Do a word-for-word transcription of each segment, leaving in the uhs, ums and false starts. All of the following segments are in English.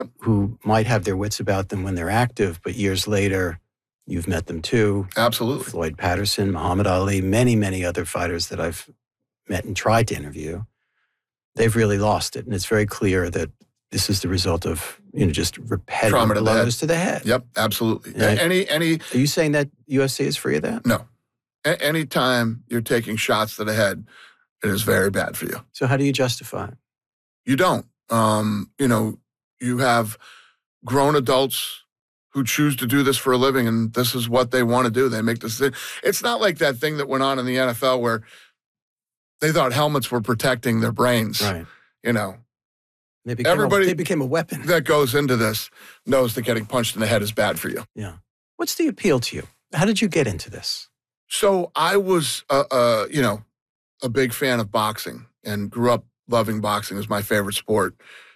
who might have their wits about them when they're active, but years later, you've met them too. Absolutely. Floyd Patterson, Muhammad Ali, many, many other fighters that I've met and tried to interview. They've really lost it. And it's very clear that this is the result of, you know, just repetitive Trauma to blows the to the head. Yep, absolutely. Yeah. Any, any. Are you saying that U F C is free of that? No. A- anytime you're taking shots to the head, it is very bad for you. So how do you justify it? You don't. Um, you know, you have grown adults who choose to do this for a living, and this is what they want to do. They make this. It's not like that thing that went on in the N F L where they thought helmets were protecting their brains. Right. You know, They became, everybody a, they became a weapon. that goes into this knows that getting punched in the head is bad for you. Yeah. What's the appeal to you? How did you get into this? So I was, uh, uh, you know, a big fan of boxing and grew up loving boxing. It was my favorite sport.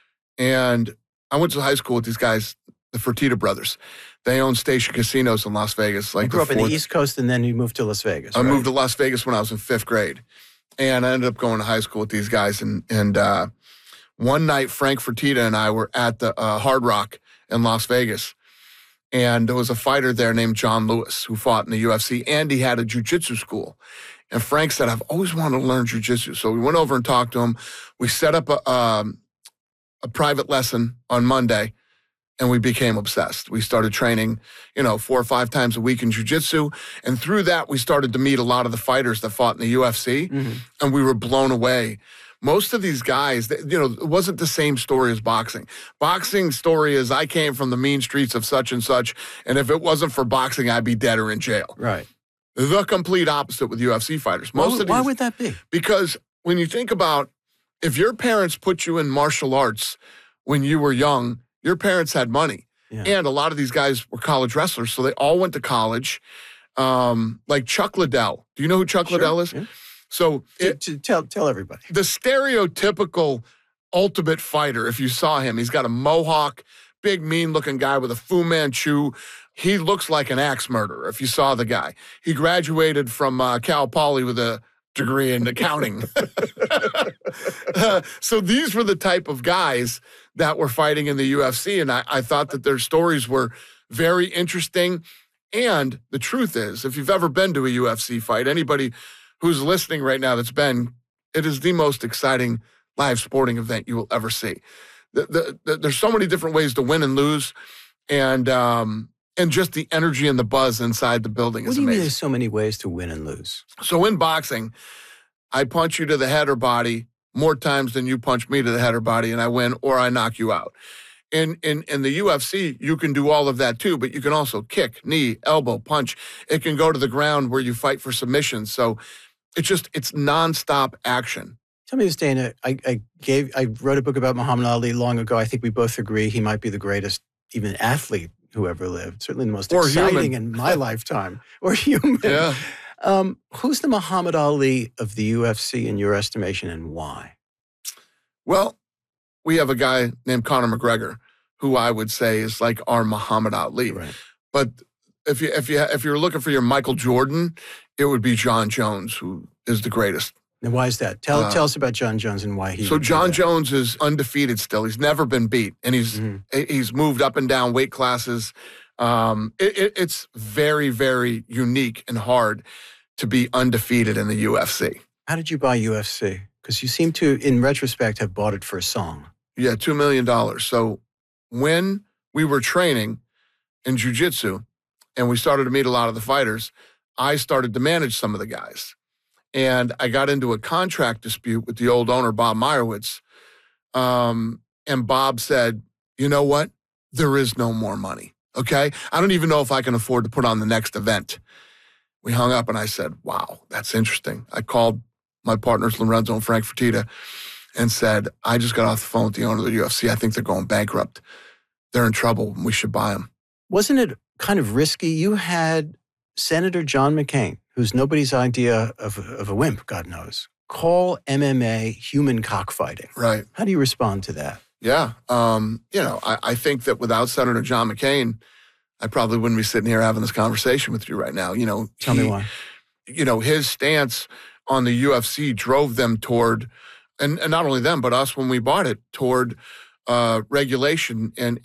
And I went to high school with these guys, the Fertitta brothers. They own Station Casinos in Las Vegas. Like you grew the up in fourth, the East Coast and then you moved to Las Vegas, I right? moved to Las Vegas when I was in fifth grade. And I ended up going to high school with these guys. And and uh, one night, Frank Fertitta and I were at the uh, Hard Rock in Las Vegas. And there was a fighter there named John Lewis who fought in the U F C. And he had a jiu-jitsu school. And Frank said, I've always wanted to learn jiu-jitsu. So we went over and talked to him. We set up a, um, a private lesson on Monday. And we became obsessed. We started training, you know, four or five times a week in jiu-jitsu. And through that, we started to meet a lot of the fighters that fought in the U F C. Mm-hmm. And we were blown away. Most of these guys, you know, it wasn't the same story as boxing. Boxing story is I came from the mean streets of such and such. And if it wasn't for boxing, I'd be dead or in jail. Right. The complete opposite with U F C fighters. Most Well, of these, why would that be? Because when you think about if your parents put you in martial arts when you were young, your parents had money. Yeah. And a lot of these guys were college wrestlers, so they all went to college. Um, like Chuck Liddell. Do you know who Chuck Sure. Liddell is? Yeah. So it, to, to tell tell everybody. The stereotypical ultimate fighter, if you saw him, he's got a mohawk, big, mean-looking guy with a Fu Manchu. He looks like an axe murderer if you saw the guy. He graduated from uh, Cal Poly with a degree in accounting. uh, so these were the type of guys that were fighting in the U F C, and I, I thought that their stories were very interesting. And the truth is, if you've ever been to a U F C fight, anybody who's listening right now that's been, it is the most exciting live sporting event you will ever see. The, the, the, there's so many different ways to win and lose, and um, and just the energy and the buzz inside the building what is do you amazing. mean there's so many ways to win and lose? So in boxing, I punch you to the head or body more times than you punch me to the head or body, and I win, or I knock you out. In, in, in the U F C, you can do all of that too, but you can also kick, knee, elbow, punch. It can go to the ground where you fight for submission. So it's just, it's nonstop action. Tell me this, Dana. I, I gave, I wrote a book about Muhammad Ali long ago. I think we both agree he might be the greatest, even athlete who ever lived. Certainly the most or exciting human. in my lifetime. Or human. Yeah. Um, who's the Muhammad Ali of the U F C in your estimation, and why? Well, we have a guy named Conor McGregor, who I would say is like our Muhammad Ali. Right. But if you if you if you're looking for your Michael Jordan, it would be John Jones, who is the greatest. And why is that? Tell Uh, tell us about John Jones and why he. So would do John that. Jones is undefeated still. He's never been beat, and he's Mm-hmm. he's moved up and down weight classes. Um, it, it, it's very very unique and hard to be undefeated in the U F C. How did you buy U F C? Because you seem to, in retrospect, have bought it for a song. Yeah, two million dollars. So when we were training in jiu-jitsu and we started to meet a lot of the fighters, I started to manage some of the guys. And I got into a contract dispute with the old owner, Bob Meyerowitz. Um, and Bob said, you know what? There is no more money, okay? I don't even know if I can afford to put on the next event. We hung up and I said, wow, that's interesting. I called my partners, Lorenzo and Frank Fertitta, and said, I just got off the phone with the owner of the U F C. I think they're going bankrupt. They're in trouble. We should buy them. Wasn't it kind of risky? You had Senator John McCain, who's nobody's idea of, of a wimp, God knows, call M M A human cockfighting. Right. How do you respond to that? Yeah. Um, you know, I, I think that without Senator John McCain, I probably wouldn't be sitting here having this conversation with you right now. You know, Tell he, me why. You know, his stance on the U F C drove them toward, and, and not only them, but us when we bought it, toward uh, regulation and